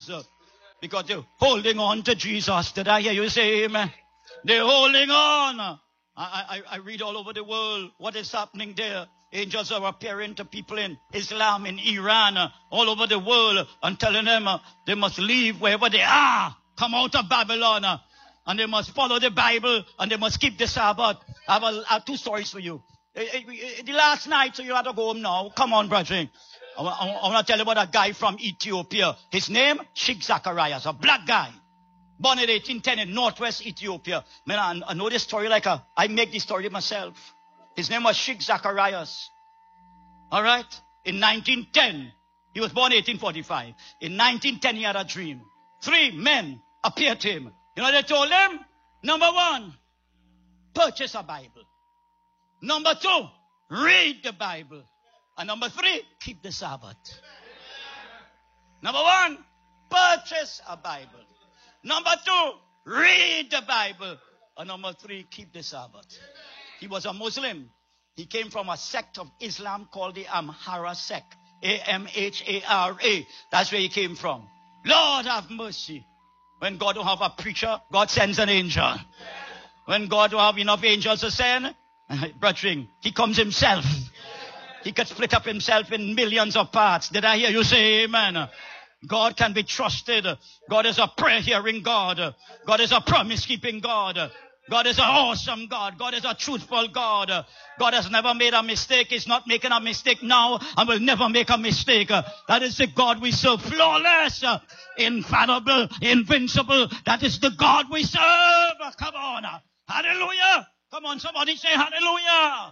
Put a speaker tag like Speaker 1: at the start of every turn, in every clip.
Speaker 1: lives. Because they're holding on to Jesus. Did I hear you say amen? They're holding on. I read all over the world what is happening there. Angels are appearing to people in Islam, in Iran, all over the world, and telling them they must leave wherever they are. Come out of Babylon. And they must follow the Bible, and they must keep the Sabbath. I have two stories for you. The last night, so you have to go home now. Come on, brethren. I want to tell you about a guy from Ethiopia. His name, Sheikh Zacharias, a black guy. Born in 1810 in northwest Ethiopia. Man, I know this story like I make this story myself. His name was Sheikh Zacharias. All right? In 1910, he was born in 1845. In 1910, he had a dream. 3 men appeared to him. You know, they told him, number 1, purchase a Bible. Number 2, read the Bible. And number 3, keep the Sabbath. Number 1, purchase a Bible. Number 2, read the Bible. And number 3, keep the Sabbath. He was a Muslim. He came from a sect of Islam called the Amhara sect. A-M-H-A-R-A. That's where he came from. Lord have mercy. When God don't have a preacher, God sends an angel. When God don't have enough angels to send, brethren, he comes himself. He could split up himself in millions of parts. Did I hear you say amen? God can be trusted. God is a prayer-hearing God. God is a promise-keeping God. God is an awesome God. God is a truthful God. God has never made a mistake. He's not making a mistake now and will never make a mistake. That is the God we serve. Flawless, infallible, invincible. That is the God we serve. Come on. Hallelujah. Come on, somebody say hallelujah.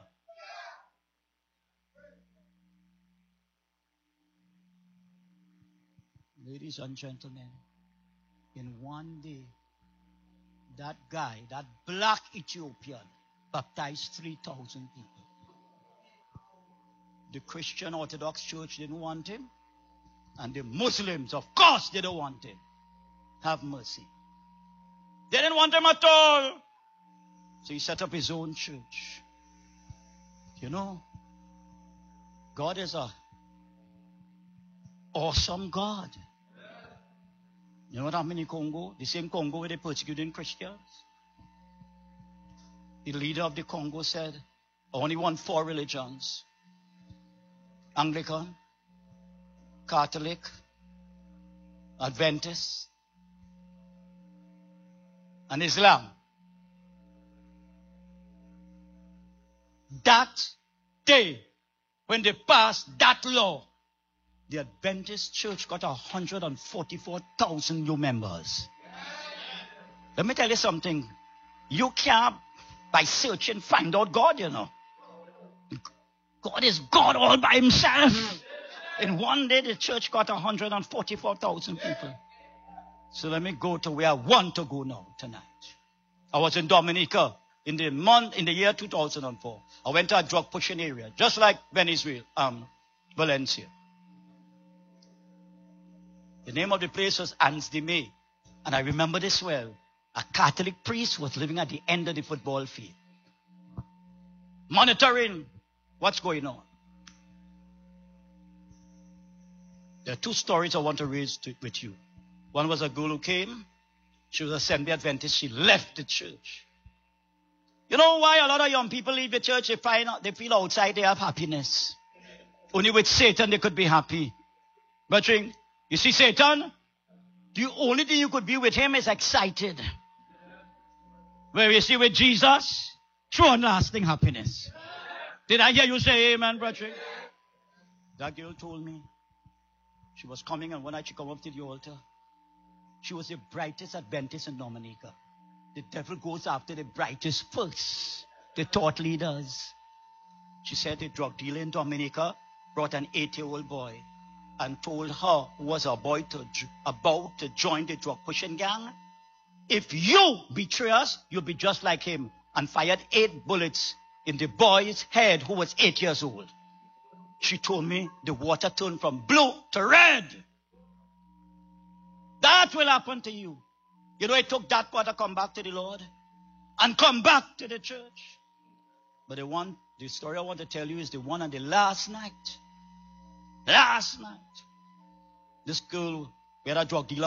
Speaker 1: Ladies and gentlemen, in one day, that guy, that black Ethiopian, baptized 3,000 people. The Christian Orthodox Church didn't want him. And the Muslims, of course, they don't want him. Have mercy. They didn't want him at all. So he set up his own church. You know, God is an awesome God. You know what happened in Congo? The same Congo where they persecuted Christians. The leader of the Congo said, I only want 4 religions. Anglican, Catholic, Adventist, and Islam. That day, when they passed that law, the Adventist church got 144,000 new members. Let me tell you something. You can't, by searching, find out God, you know. God is God all by himself. In one day, the church got 144,000 people. So let me go to where I want to go now, tonight. I was in Dominica in the year 2004. I went to a drug pushing area, just like Venezuela, Valencia. The name of the place was Ans de May. And I remember this well. A Catholic priest was living at the end of the football field, monitoring what's going on. There are 2 stories I want to raise with you. One was a girl who came. She was a Seventh-day Adventist. She left the church. You know why a lot of young people leave the church? They feel outside they have happiness. Only with Satan they could be happy. But you see Satan? The only thing you could be with him is excited. Where you see with Jesus, true and lasting happiness. Did I hear you say amen, brethren? That girl told me she was coming, and one night she came up to the altar. She was the brightest Adventist in Dominica. The devil goes after the brightest first. The thought leaders. She said the drug dealer in Dominica brought an 8-year-old boy and told her, who was about to join the drug pushing gang, if you betray us, you'll be just like him. And fired 8 bullets in the boy's head who was 8 years old. She told me the water turned from blue to red. That will happen to you. You know, it took that boy to come back to the Lord and come back to the church. But the story I want to tell you is the one on the last night. Last night, this girl, we had a drug dealer